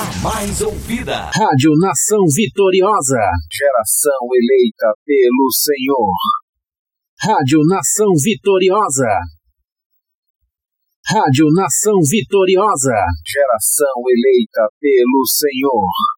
mais ouvida. Rádio Nação Vitoriosa. Geração eleita pelo Senhor. Rádio Nação Vitoriosa. Rádio Nação Vitoriosa. Geração eleita pelo Senhor.